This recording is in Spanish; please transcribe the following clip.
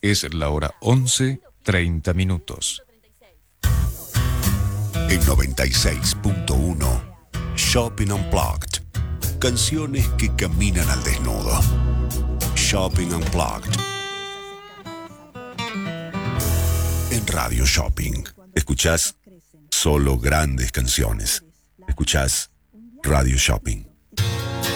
Es la hora 11:30. En 96.1 Shopping Unplugged. Canciones que caminan al desnudo. Shopping Unplugged. En Radio Shopping. Escuchás solo grandes canciones. Escuchás Radio Shopping.